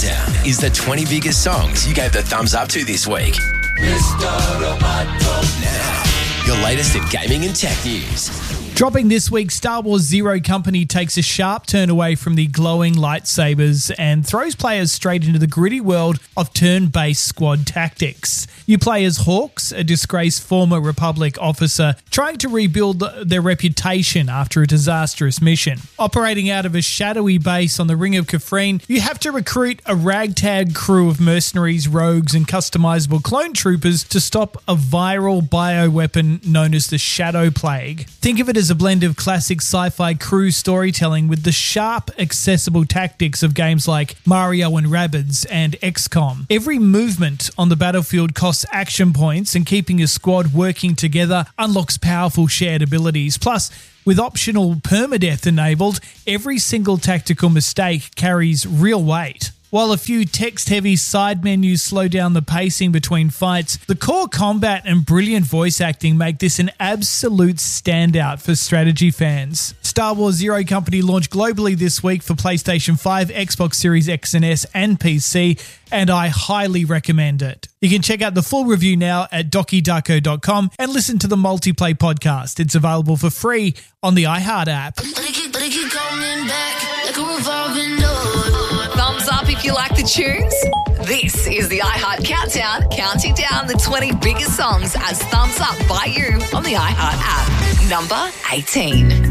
Countdown is the 20 biggest songs you gave the thumbs up to this week. Now, your latest in gaming and tech news. Dropping this week, Star Wars Zero Company takes a sharp turn away from the glowing lightsabers and throws players straight into the gritty world of turn-based squad tactics. You play as Hawks, a disgraced former Republic officer trying to rebuild their reputation after a disastrous mission. Operating out of a shadowy base on the Ring of Kafrene, you have to recruit a ragtag crew of mercenaries, rogues, and customizable clone troopers to stop a viral bioweapon known as the Shadow Plague. Think of it as a blend of classic sci-fi crew storytelling with the sharp, accessible tactics of games like Mario and Rabbids and XCOM. Every movement on the battlefield costs action points, and keeping your squad working together unlocks powerful shared abilities. Plus, with optional permadeath enabled, every single tactical mistake carries real weight. While a few text-heavy side menus slow down the pacing between fights, the core combat and brilliant voice acting make this an absolute standout for strategy fans. Star Wars Zero Company launched globally this week for PlayStation 5, Xbox Series X and S, and PC, and I highly recommend it. You can check out the full review now at DokiDarko.com and listen to the Multiplay podcast. It's available for free on the iHeart app. Thumbs up if you like the tunes. This is the iHeart Countdown, counting down the 20 biggest songs as thumbs up by you on the iHeart app. Number 18.